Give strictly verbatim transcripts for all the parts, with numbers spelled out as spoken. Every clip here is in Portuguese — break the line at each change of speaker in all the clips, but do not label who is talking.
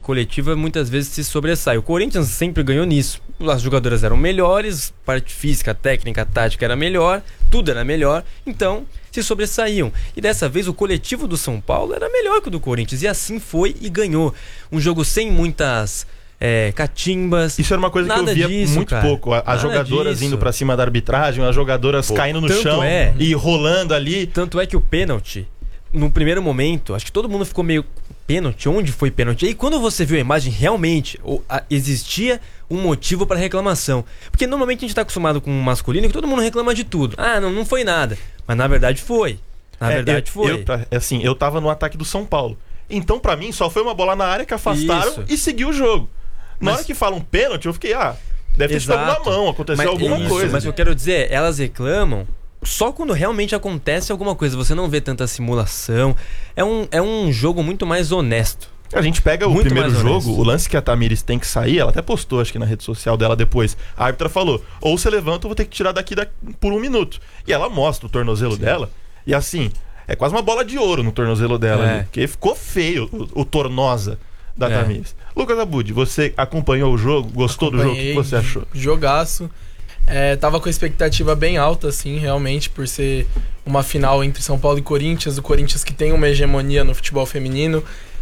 coletiva muitas vezes se sobressai. O Corinthians sempre ganhou nisso. As jogadoras eram melhores, parte física, técnica, tática era melhor, tudo era melhor, então se sobressaíam. E dessa vez o coletivo do São Paulo era melhor que o do Corinthians, e assim foi e ganhou. Um jogo sem muitas é, catimbas.
Isso era uma coisa que eu via disso, muito cara. pouco. As nada jogadoras disso. indo pra cima da arbitragem, as jogadoras Pô, caindo no chão é, e rolando ali.
Tanto é que o pênalti, no primeiro momento, acho que todo mundo ficou meio... Pênalti? Onde foi pênalti? E aí quando você viu a imagem, realmente ou, a, existia um motivo para reclamação. Porque normalmente a gente tá acostumado com o masculino que todo mundo reclama de tudo. Ah, não, não foi nada. Mas na verdade foi. Na é, verdade
eu,
foi.
Eu, assim, eu tava no ataque do São Paulo. Então pra mim só foi uma bola na área que afastaram Isso. e seguiu o jogo. Na mas... hora que falam pênalti, eu fiquei, ah, deve ter sido alguma mão, aconteceu mas, alguma isso, coisa.
Mas o que eu quero dizer, elas reclamam só quando realmente acontece alguma coisa. Você não vê tanta simulação. É um, é um jogo muito mais honesto.
A gente pega o muito primeiro jogo, o lance que a Tamires tem que sair, ela até postou, acho que na rede social dela depois. A árbitra falou, ou você levanta ou vou ter que tirar daqui, daqui por um minuto. E ela mostra o tornozelo Sim. dela. E assim, é quase uma bola de ouro no tornozelo dela é. ali. Porque ficou feio o, o tornosa da é. Tamires. Lucas Abud, você acompanhou o jogo? Gostou do jogo? O que você achou?
Jogaço. É, tava com a expectativa bem alta, assim, realmente, por ser uma final entre São Paulo e Corinthians. O Corinthians que tem uma hegemonia no futebol feminino.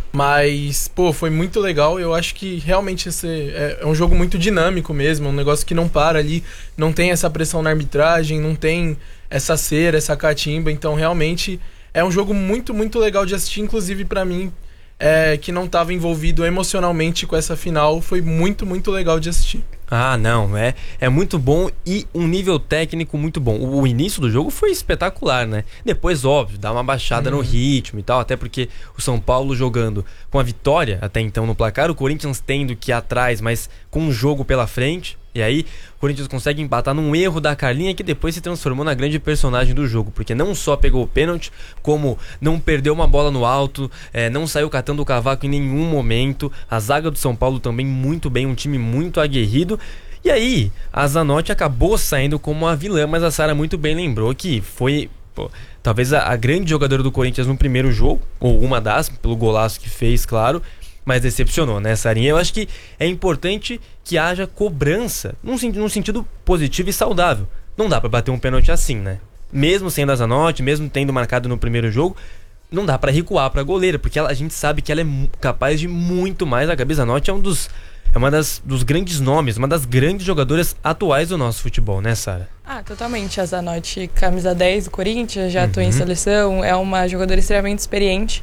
Mas, pô, foi muito legal. Eu acho que realmente esse é, é um jogo muito dinâmico mesmo. Um negócio que não para ali. Não tem essa pressão na arbitragem, não tem essa cera, essa catimba. Então, realmente, é um jogo muito, muito legal de assistir. Inclusive, pra mim, é, que não tava envolvido emocionalmente com essa final, foi muito, muito legal de assistir.
Ah, não, é, é muito bom e um nível técnico muito bom. O, o início do jogo foi espetacular, né? Depois, óbvio, dá uma baixada uhum. no ritmo e tal, até porque o São Paulo jogando com a vitória até então no placar, o Corinthians tendo que ir atrás, mas com um jogo pela frente. E aí, o Corinthians consegue empatar num erro da Carlinha que depois se transformou na grande personagem do jogo. Porque não só pegou o pênalti, como não perdeu uma bola no alto, é, não saiu catando o cavaco em nenhum momento. A zaga do São Paulo também muito bem, um time muito aguerrido. E aí, a Zanotti acabou saindo como a vilã, mas a Sara muito bem lembrou que foi... Pô, talvez a, a grande jogadora do Corinthians no primeiro jogo, ou uma das, pelo golaço que fez, claro... Mas decepcionou, né, Sarinha? Eu acho que é importante que haja cobrança num, num sentido positivo e saudável. Não dá pra bater um pênalti assim, né? Mesmo sendo a Zanotti, mesmo tendo marcado no primeiro jogo, não dá pra recuar pra goleira, porque ela, a gente sabe que ela é capaz de muito mais. A Gabi Zanotti é um dos... É uma das, dos grandes nomes, uma das grandes jogadoras atuais do nosso futebol, né, Sara?
Ah, totalmente. A Zanotti, camisa dez do Corinthians, já atuou uhum. em seleção, é uma jogadora extremamente experiente.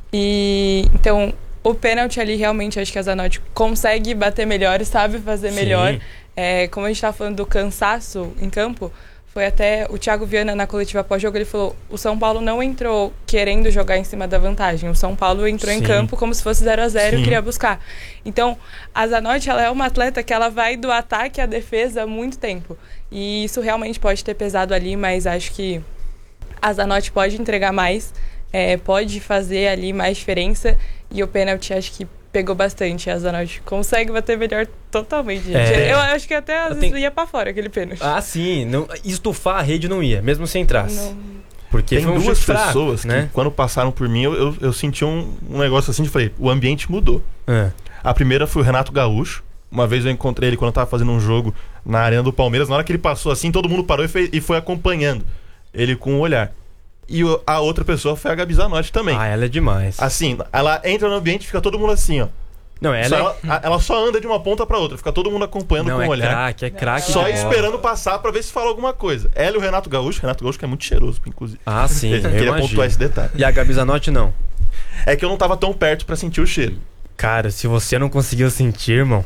E então... O pênalti ali, realmente, acho que a Zanotti consegue bater melhor, sabe fazer melhor. É, como a gente estava falando do cansaço em campo, foi até o Thiago Viana na coletiva pós-jogo, ele falou, o São Paulo não entrou querendo jogar em cima da vantagem. O São Paulo entrou Sim. em campo como se fosse zero a zero e queria buscar. Então, a Zanotti, ela é uma atleta que ela vai do ataque à defesa há muito tempo. E isso realmente pode ter pesado ali, mas acho que a Zanotti pode entregar mais, é, pode fazer ali mais diferença. E o pênalti acho que pegou bastante. A Zanotti consegue bater melhor totalmente, gente. É. Eu acho que até às vezes tenho... ia pra fora aquele pênalti.
Ah, sim. Não, estufar a rede não ia, mesmo sem traço. Não. Porque
tem
foi um
duas
fraco,
pessoas que,
né?
quando passaram por mim, eu, eu, eu senti um, um negócio assim de falei, o ambiente mudou.
É.
A primeira foi o Renato Gaúcho. Uma vez eu encontrei ele quando eu tava fazendo um jogo na Arena do Palmeiras. Na hora que ele passou assim, todo mundo parou e, fez, e foi acompanhando ele com o olhar. E a outra pessoa foi a Gabi Zanotti também.
Ah, ela é demais.
Assim, ela entra no ambiente e fica todo mundo assim, ó.
Não, ela,
só
é...
ela, ela só anda de uma ponta pra outra, fica todo mundo acompanhando
Não,
com o
é
olhar.
Craque, é craque,
só
é
esperando passar pra ver se fala alguma coisa. Ela e o Renato Gaúcho, Renato Gaúcho que é muito cheiroso, inclusive.
Ah, sim, eu
queria
imagino.
pontuar esse detalhe.
E a Gabi Zanotti não?
É que eu não tava tão perto pra sentir o cheiro.
Cara, se você não conseguiu sentir, irmão...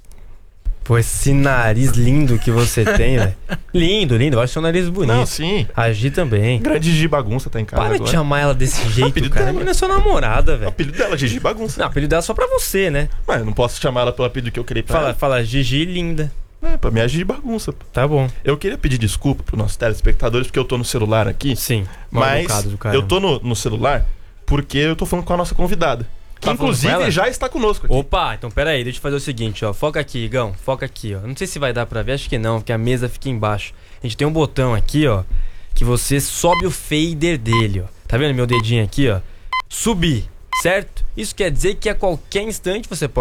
Pô, esse nariz lindo que você tem, velho. Lindo, lindo. Eu acho seu nariz bonito.
Não, sim.
A Gi também.
Grande Gigi Bagunça tá em casa
Para
agora.
de chamar ela desse jeito, cara.
Dela.
Ela é sua namorada, velho.
O apelido dela é Gigi Bagunça.
Não, o apelido dela é só pra você, né?
Mas eu não posso chamar ela pelo apelido que eu queria pra
fala,
ela.
Fala, Gigi linda.
É, pra mim é Gigi Bagunça. Pô.
Tá bom.
Eu queria pedir desculpa pros nossos telespectadores porque eu tô no celular aqui.
Sim.
Mas eu tô no, no celular porque eu tô falando com a nossa convidada. Que tá inclusive já está conosco aqui.
Opa, então pera aí, deixa eu fazer o seguinte, ó. Foca aqui, Igão, foca aqui, ó. Não sei se vai dar pra ver, acho que não, porque a mesa fica embaixo. A gente tem um botão aqui, ó, que você sobe o fader dele, ó. Tá vendo meu dedinho aqui, ó? Subir, certo? Isso quer dizer que a qualquer instante você pode